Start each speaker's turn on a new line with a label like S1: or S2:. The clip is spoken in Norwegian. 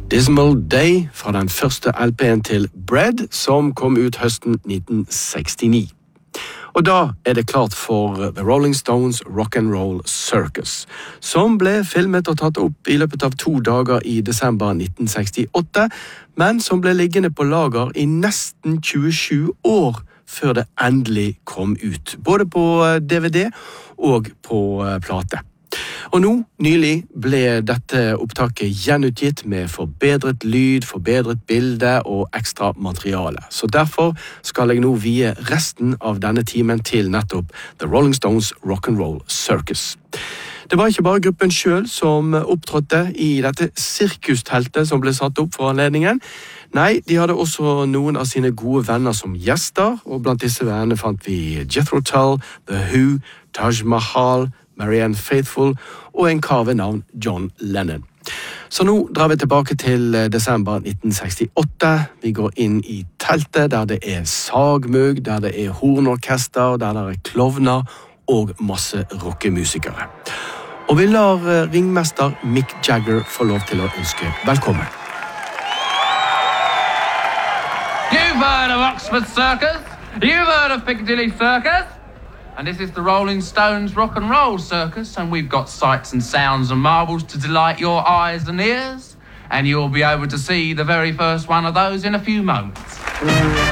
S1: Dismal Day fra den første LP-en til Bread, som kom ut høsten 1969. Og da det klart for The Rolling Stones Rock'n'Roll Circus, som ble filmet og tatt opp i løpet av 2 dager i desember 1968, men som ble liggende på lager i nesten 27 år før det endelig kom ut, både på DVD og på plate. Og nå, nylig, ble dette opptaket gjenutgitt med forbedret lyd, forbedret bilde og ekstra materiale. Så derfor skal jeg nå vie resten av denne timen til nettopp The Rolling Stones Rock'n'Roll Circus. Det var ikke bare gruppen selv som opptrådte i dette sirkusteltet som ble satt opp for anledningen. Nei, de hadde også noen av sine gode venner som gjester, og blant disse vennene fant vi Jethro Tull, The Who, Taj Mahal, Marianne Faithfull og en kar ved navn John Lennon. Så nå drar vi tilbake til desember 1968. Vi går inn i teltet der det sagmugg, der det hornorkester, der det klovner og masse rockemusikere. Og vi lar ringmester Mick Jagger få lov til å ønske velkommen.
S2: You've heard of Oxford Circus, you've heard of Piccadilly Circus, and this is the Rolling Stones Rock'n'Roll Circus, and we've got sights and sounds and marvels to delight your eyes and ears, and you'll be able to see the very first one of those in a few moments.